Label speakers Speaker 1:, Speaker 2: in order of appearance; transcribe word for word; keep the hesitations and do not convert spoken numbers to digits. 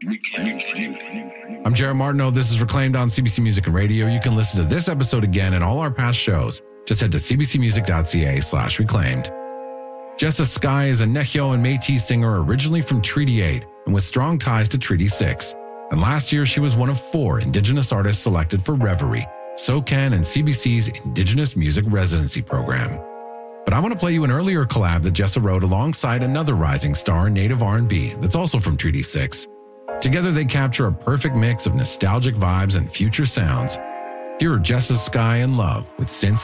Speaker 1: I'm Jared Martineau. This is Reclaimed on C B C Music and Radio. You can listen to this episode again and all our past shows. Just head to cbcmusic.ca slash reclaimed. Jessa Sky is a Nehyo and Métis singer originally from Treaty eight and with strong ties to Treaty six. And last year, she was one of four Indigenous artists selected for Reverie, SOCAN, and C B C's Indigenous Music Residency Program. But I want to play you an earlier collab that Jessa wrote alongside another rising star in Native R and B that's also from Treaty six. Together, they capture a perfect mix of nostalgic vibes and future sounds. Here are Jessa Sky and Love with Sin